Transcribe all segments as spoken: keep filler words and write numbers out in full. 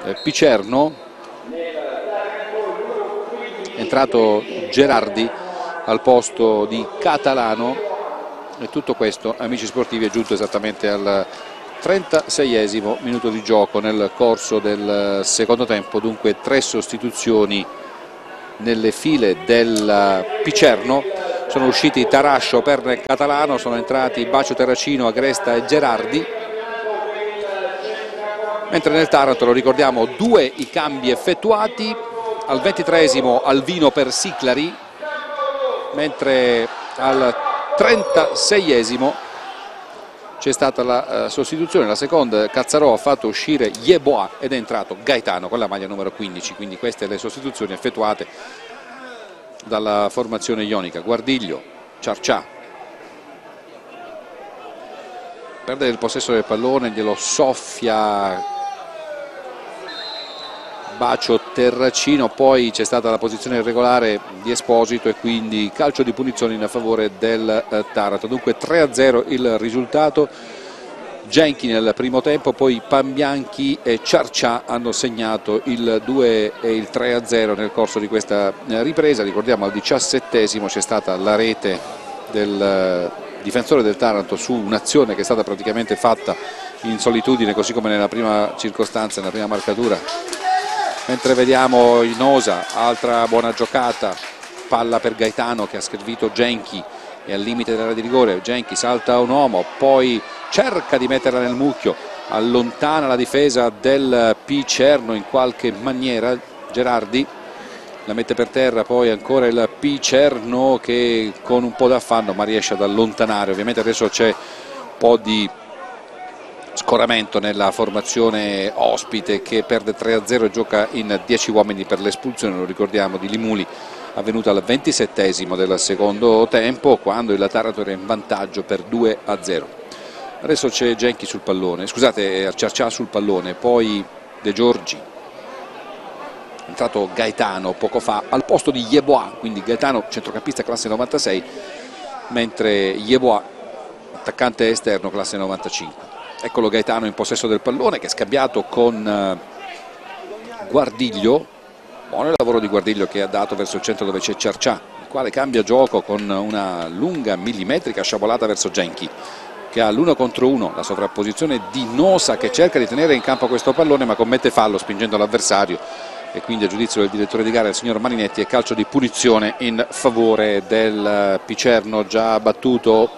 eh, Picerno, è entrato Gerardi al posto di Catalano, e tutto questo, amici sportivi, è giunto esattamente al trentaseiesimo minuto di gioco nel corso del secondo tempo. Dunque tre sostituzioni nelle file del Picerno. Sono usciti Tarascio, Perna e Catalano, sono entrati Bacio Terracino, Agresta e Gerardi, mentre nel Taranto, lo ricordiamo, due i cambi effettuati. Al ventitreesimo Alvino per Siclari, mentre al trentaseiesimo c'è stata la uh, sostituzione, la seconda. Cazzarò ha fatto uscire Yeboah ed è entrato Gaetano con la maglia numero quindici, quindi queste le sostituzioni effettuate dalla formazione ionica. Guardiglio, Ciarcià, perde il possesso del pallone, glielo soffia Bacio Terracino, poi c'è stata la posizione irregolare di Esposito e quindi calcio di punizione in favore del eh, Taranto. Dunque tre a zero il risultato. Genchi nel primo tempo, poi Pambianchi e Ciarcià hanno segnato il due e il tre a zero nel corso di questa eh, ripresa. Ricordiamo, al diciassettesimo c'è stata la rete del eh, difensore del Taranto su un'azione che è stata praticamente fatta in solitudine, così come nella prima circostanza, nella prima marcatura. Mentre vediamo Inosa, altra buona giocata, palla per Gaetano che ha servito Genchi, è al limite dell'area di rigore. Genchi salta un uomo, poi cerca di metterla nel mucchio, allontana la difesa del Picerno in qualche maniera. Gerardi la mette per terra, poi ancora il Picerno che con un po' d'affanno ma riesce ad allontanare. Ovviamente adesso c'è un po' di scoramento nella formazione ospite, che perde tre a zero e gioca in dieci uomini per l'espulsione, lo ricordiamo, di Limuli, avvenuta al ventisettesimo del secondo tempo, quando il Taranto era in vantaggio per due a zero. Adesso c'è Genchi sul pallone, scusate, Ciarcià sul pallone, poi De Giorgi, è entrato Gaetano poco fa al posto di Yeboah, quindi Gaetano centrocampista classe novantasei, mentre Yeboah attaccante esterno classe novantacinque. Eccolo Gaetano in possesso del pallone, che è scambiato con Guardiglio. Buono il lavoro di Guardiglio, che ha dato verso il centro dove c'è Ciarcià, il quale cambia gioco con una lunga millimetrica sciabolata verso Genchi, che ha l'uno contro uno, la sovrapposizione di Nosa, che cerca di tenere in campo questo pallone ma commette fallo spingendo l'avversario, e quindi a giudizio del direttore di gara, il signor Marinetti, è calcio di punizione in favore del Picerno già battuto.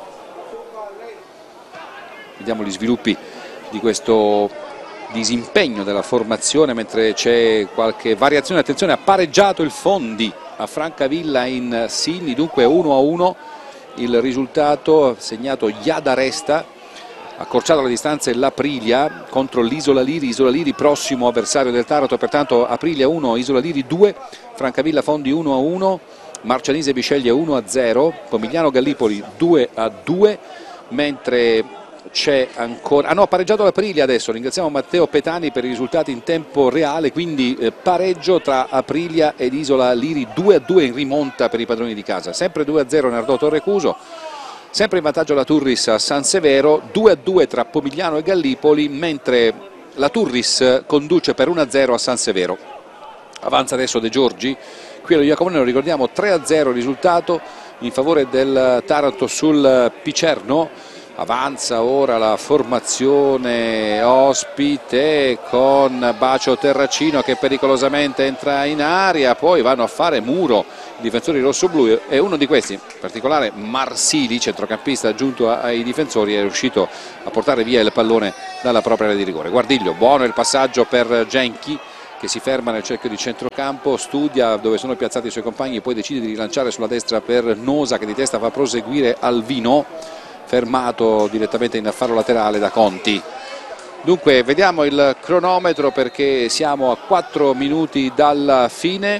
Vediamo gli sviluppi di questo disimpegno della formazione, mentre c'è qualche variazione. Attenzione, ha pareggiato il Fondi a Francavilla in Sinni, dunque uno a uno il risultato, segnato Iada Resta, accorciato la distanza l'Aprilia contro l'Isola Liri, Isola Liri prossimo avversario del Taranto, pertanto Aprilia uno, Isola Liri due, Francavilla Fondi uno a uno, Marcianise Bisceglie uno a zero, Pomigliano Gallipoli due a due, mentre c'è ancora, ah no, ha pareggiato l'Aprilia adesso. Ringraziamo Matteo Petani per i risultati in tempo reale, quindi eh, pareggio tra Aprilia ed Isola Liri, due a due in rimonta per i padroni di casa, sempre due a zero Nardò Torrecuso, sempre in vantaggio la Turris a San Severo, due a due tra Pomigliano e Gallipoli, mentre la Turris conduce per uno a zero a San Severo. Avanza adesso De Giorgi, qui allo Iacomone, lo ricordiamo, tre a zero il risultato in favore del Taranto sul Picerno. Avanza ora la formazione ospite con Bacio Terracino che pericolosamente entra in aria, poi vanno a fare muro i difensori rossoblù, e uno di questi, in particolare Marsili, centrocampista aggiunto ai difensori, è riuscito a portare via il pallone dalla propria area di rigore. Guardiglio, buono il passaggio per Genchi, che si ferma nel cerchio di centrocampo, studia dove sono piazzati i suoi compagni, poi decide di rilanciare sulla destra per Nosa, che di testa fa proseguire Alvino, fermato direttamente in fallo laterale da Conti. Dunque vediamo il cronometro, perché siamo a quattro minuti dalla fine.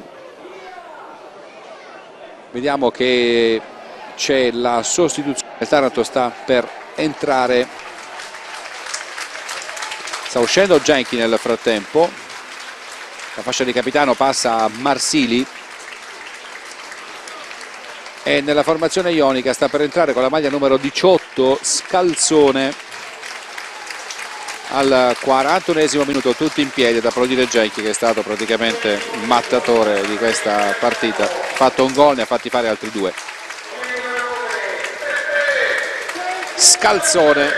Vediamo che c'è la sostituzione, il Taranto sta per entrare, sta uscendo Genchi nel frattempo, la fascia di capitano passa a Marsili, e nella formazione ionica sta per entrare con la maglia numero diciotto Scalzone. al quarantunesimo minuto, tutti in piedi, ad applaudire Genchi, che è stato praticamente il mattatore di questa partita, ha fatto un gol, ne ha fatti fare altri due. Scalzone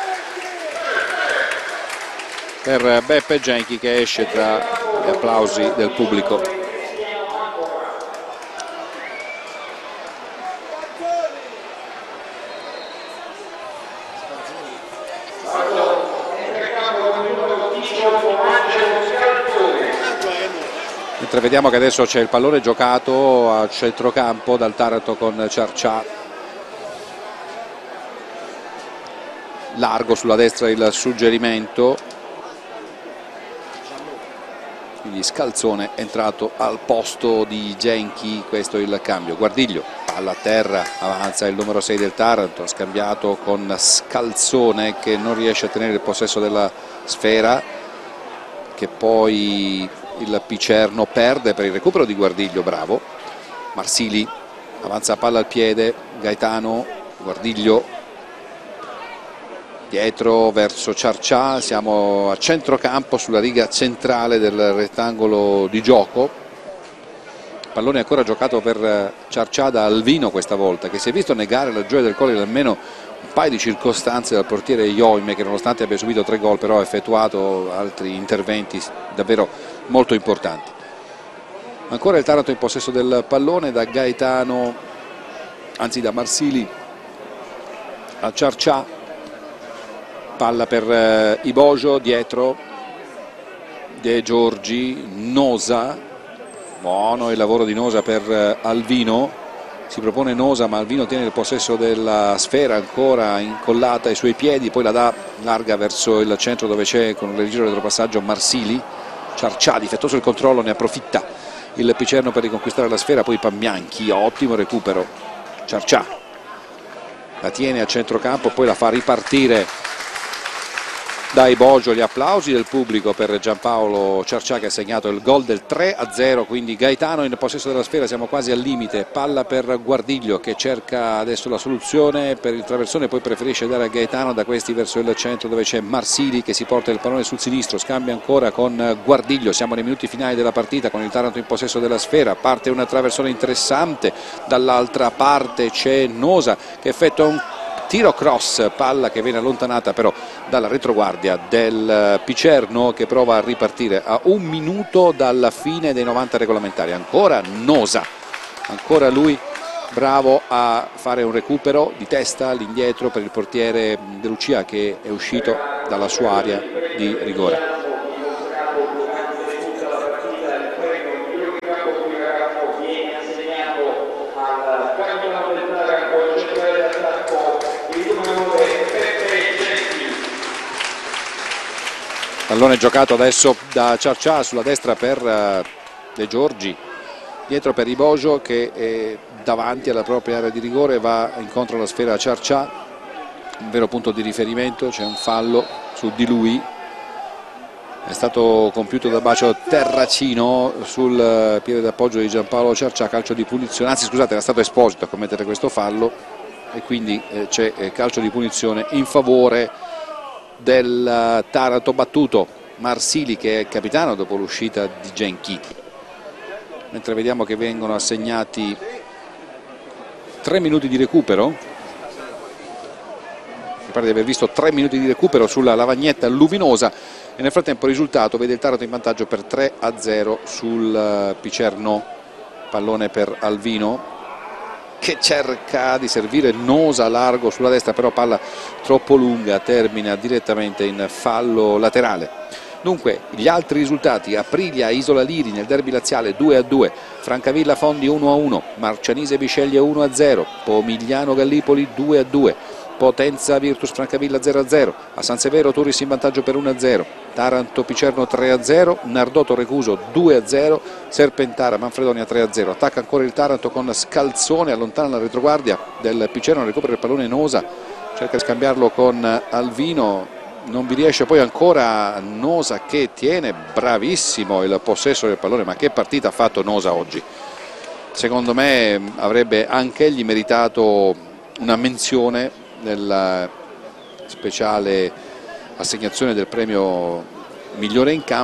per Beppe Genchi, che esce tra gli applausi del pubblico. Mentre vediamo che adesso c'è il pallone giocato a centrocampo dal Taranto con Ciarcià, largo sulla destra il suggerimento, quindi Scalzone è entrato al posto di Genchi, questo è il cambio. Guardiglio, palla a terra, avanza il numero sei del Taranto, scambiato con Scalzone che non riesce a tenere il possesso della sfera, che poi il Picerno perde per il recupero di Guardiglio. Bravo Marsili, avanza palla al piede, Gaetano, Guardiglio dietro verso Ciarcià, siamo a centrocampo sulla riga centrale del rettangolo di gioco. Pallone ancora giocato per Ciarcià da Alvino questa volta, che si è visto negare la gioia del Colle in almeno un paio di circostanze dal portiere Ioime, che nonostante abbia subito tre gol però ha effettuato altri interventi davvero molto importanti. Ancora il Taranto in possesso del pallone da Gaetano, anzi da Marsili a Ciarcià, palla per eh, Ibogio, dietro De Giorgi, Nosa, buono il lavoro di Nosa per eh, Alvino, si propone Nosa ma Alvino tiene il possesso della sfera ancora incollata ai suoi piedi, poi la dà larga verso il centro dove c'è con un leggero retropassaggio Marsili. Ciarcià, difettoso il controllo, ne approfitta il Picerno per riconquistare la sfera, poi Pambianchi, ottimo recupero, Ciarcià la tiene a centrocampo, poi la fa ripartire dai Bogio. Gli applausi del pubblico per Giampaolo Ciarcià, che ha segnato il gol del tre a zero, quindi Gaetano in possesso della sfera, siamo quasi al limite, palla per Guardiglio che cerca adesso la soluzione per il traversone, poi preferisce dare a Gaetano, da questi verso il centro dove c'è Marsili che si porta il pallone sul sinistro, scambia ancora con Guardiglio, siamo nei minuti finali della partita con il Taranto in possesso della sfera, parte una traversone interessante, dall'altra parte c'è Nosa che effettua un tiro cross, palla che viene allontanata però dalla retroguardia del Picerno, che prova a ripartire a un minuto dalla fine dei novanta regolamentari. Ancora Nosa, ancora lui bravo a fare un recupero di testa all'indietro per il portiere De Lucia, che è uscito dalla sua area di rigore. Pallone giocato adesso da Ciarcià sulla destra per De Giorgi, dietro per Ibogio che è davanti alla propria area di rigore, va incontro alla sfera a Ciarcià, un vero punto di riferimento, c'è un fallo su di lui, è stato compiuto da Bacio Terracino sul piede d'appoggio di Giampaolo Ciarcià, calcio di punizione, anzi scusate, era stato Esposito a commettere questo fallo e quindi eh, c'è calcio di punizione in favore del Taranto battuto. Marsili, che è capitano dopo l'uscita di Genchi, mentre vediamo che vengono assegnati tre minuti di recupero, mi pare di aver visto tre minuti di recupero sulla lavagnetta luminosa, e nel frattempo il risultato vede il Taranto in vantaggio per tre a zero sul Picerno. Pallone per Alvino che cerca di servire Nosa largo sulla destra, però palla troppo lunga, termina direttamente in fallo laterale. Dunque gli altri risultati: Aprilia Isola Liri nel derby laziale due a due, Francavilla Fondi uno a uno, Marcianise Bisceglie uno a zero, Pomigliano Gallipoli due a due, Potenza Virtus Francavilla zero a zero, a San Severo Turris in vantaggio per uno a zero, Taranto Picerno tre a zero, Nardotto Recuso due a zero, Serpentara Manfredonia tre a zero. Attacca ancora il Taranto con Scalzone, allontana la retroguardia del Picerno, recupera il pallone Nosa, cerca di scambiarlo con Alvino, non vi riesce, poi ancora Nosa che tiene bravissimo il possesso del pallone. Ma che partita ha fatto Nosa oggi, secondo me avrebbe anche egli meritato una menzione nel speciale assegnazione del premio migliore in campo.